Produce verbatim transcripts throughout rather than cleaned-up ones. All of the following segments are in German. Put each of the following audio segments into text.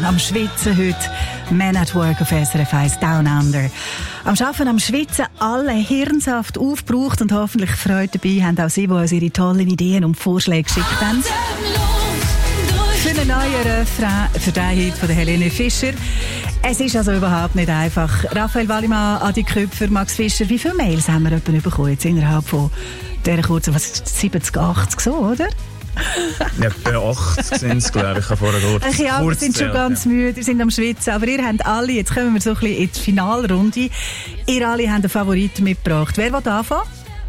am Schwitzen heute. Men at Work auf S R F eins Down Under. Am Arbeiten, am Schwitzen, alle Hirnsaft aufgebraucht und hoffentlich Freude dabei haben auch Sie, die uns ihre tollen Ideen und Vorschläge geschickt haben. Für einen neuen Refrain, für den Hit von der Helene Fischer. Es ist also überhaupt nicht einfach. Raphael Wallimann, Adi Köpfer, Max Fischer, wie viele Mails haben wir etwa bekommen jetzt innerhalb von dieser kurzen, was ist das, siebzig, achtzig so, oder? Ja, bei achtzig sind es, glaube ich. Ich habe vorher kurz, Ach ja, wir sind schon ganz ja. müde, wir sind am Schwitzen. Aber ihr habt alle, jetzt kommen wir so ein bisschen in die Finalrunde, ihr alle habt einen Favoriten mitgebracht. Wer will anfangen?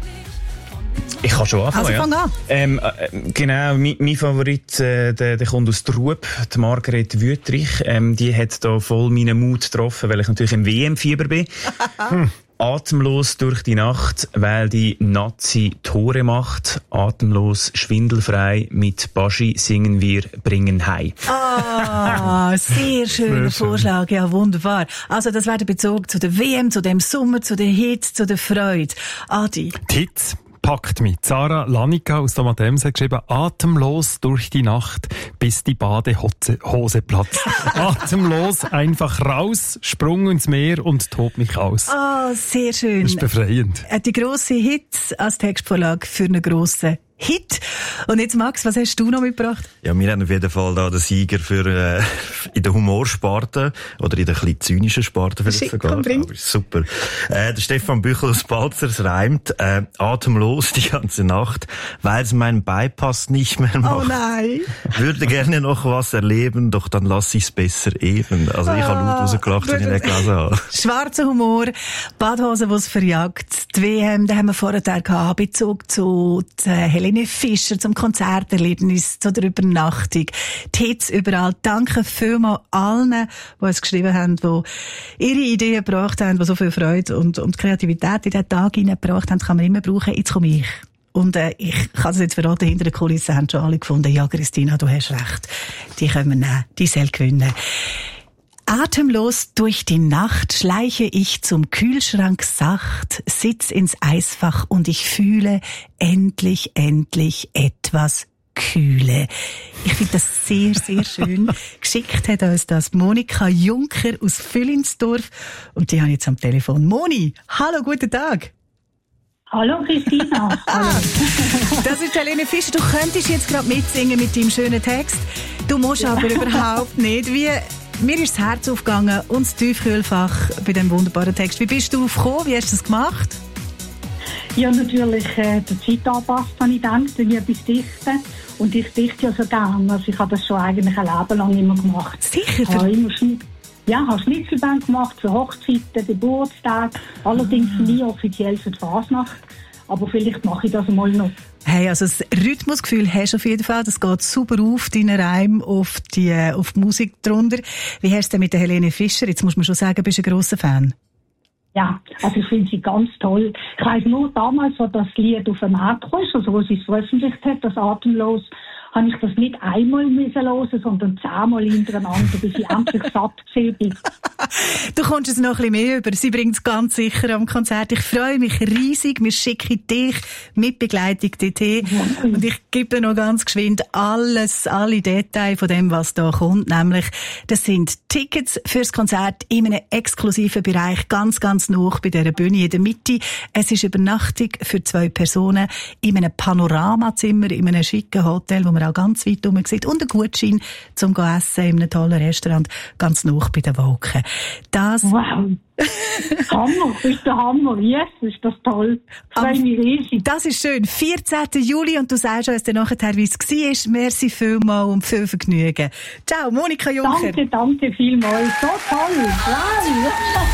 Ich kann schon anfangen, also fang ja. an. Ähm, äh, genau, mein, mein Favorit, äh, der, der kommt aus Trub, die Margret Wüttrich. Ähm, die hat da voll meinen Mut getroffen, weil ich natürlich im W M-Fieber bin. hm. Atemlos durch die Nacht, weil die Nazi Tore macht. Atemlos, schwindelfrei, mit Baschi singen wir, bringen Hei. Ah, sehr schöner Vorschlag, ja, wunderbar. Also das wäre der Bezug zu der W M, zu dem Sommer, zu der Hitze, zu der Freude. Adi. Die Hitze packt mich. Sarah Lanica aus Domatems hat geschrieben, atemlos durch die Nacht, bis die Badehose platzt. Atemlos, einfach raus, Sprung ins Meer und tob mich aus. Ah, oh, sehr schön. Das ist befreiend. Die grosse Hits als Textvorlage für einen grossen Hit. Und jetzt, Max, was hast du noch mitgebracht? Ja, wir haben auf jeden Fall da den Sieger für, äh, in der Humorsparte oder in der ein bisschen zynischen Sparte vielleicht sogar. Aber super. Äh, der Stefan Büchel aus Balzers reimt, äh, atemlos die ganze Nacht, weil es meinen Bypass nicht mehr macht. Oh nein! Würde gerne noch was erleben, doch dann lass ich's besser eben. Also ich habe laut rausgelacht, wenn ich nicht gelesen habe. Schwarzer Humor, Badhose, die es verjagt, die W M, da haben wir vorher gehabt, Bezug zu Helene Fischer, zum Konzerterlebnis, zu der Übernachtung, die Hits überall. Danke vielmals allen, die uns geschrieben haben, die ihre Ideen gebracht haben, die so viel Freude und, und Kreativität in den Tag hineingebracht haben, kann man immer brauchen. Jetzt komme ich. Und äh, ich kann es jetzt verraten, hinter der Kulisse haben schon alle gefunden, ja Christina, du hast recht, die können wir nehmen, die soll gewinnen. Atemlos durch die Nacht schleiche ich zum Kühlschrank sacht, sitz ins Eisfach und ich fühle endlich, endlich etwas Kühle. Ich finde das sehr, sehr schön. Geschickt hat uns das Monika Juncker aus Füllinsdorf und die habe ich jetzt am Telefon. Moni, hallo, guten Tag. Hallo Christina. Hallo. Das ist Helene Fischer. Du könntest jetzt gerade mitsingen mit deinem schönen Text. Du musst ja. aber überhaupt nicht. Wie Mir ist das Herz aufgegangen und das Tiefkühlfach bei diesem wunderbaren Text. Wie bist du aufgekommen? Wie hast du das gemacht? Ja, natürlich äh, der Zeit angepasst, habe ich gedacht, wenn ich etwas dichte. Und ich dichte ja so gerne. Also ich habe das schon eigentlich ein Leben lang immer gemacht. Sicher? Ich habe immer Schnitt, ja, habe Schnitzelband gemacht für Hochzeiten, Geburtstage. Allerdings ah. nie offiziell für die Fasnacht. Aber vielleicht mache ich das mal noch. Hey, also das Rhythmusgefühl hast du auf jeden Fall. Das geht super auf deinen Reim, auf die, auf die Musik drunter. Wie hast du es denn mit der Helene Fischer? Jetzt muss man schon sagen, bist du ein grosser Fan. Ja, also ich finde sie ganz toll. Ich weiss nur damals, als das Lied auf den Markt kam, also wo sie es veröffentlicht hat, das Atemlos, habe ich das nicht einmal müssen hören, sondern zehnmal hintereinander, bis ich endlich satt gewesen bin. Du kommst es noch ein bisschen mehr über. Sie bringt es ganz sicher am Konzert. Ich freue mich riesig. Wir schicken dich mit Begleitung dorthin. Ja. Und ich gebe dir noch ganz geschwind alles, alle Details von dem, was da kommt. Nämlich, das sind Tickets fürs Konzert in einem exklusiven Bereich, ganz, ganz nah bei dieser Bühne in der Mitte. Es ist Übernachtung für zwei Personen in einem Panoramazimmer, in einem schicken Hotel, wo man auch ganz weit rum sieht. Und ein Gutschein zum Essen in einem tollen Restaurant, ganz nah bei den Wolken. Das wow! Hammer, das ist der Hammer, yes, ist das toll. Ich freue mich riesig. Das ist schön. vierzehnten Juli und du sagst uns dann nachher, wie es war. Merci vielmals und viel Vergnügen. Ciao, Monika Juncker. Danke, danke vielmals. So toll. Wow!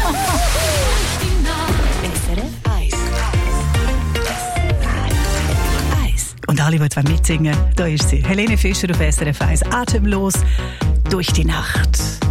Und alle, die jetzt mitsingen wollen, da ist sie. Helene Fischer auf S R F eins. Atemlos durch die Nacht.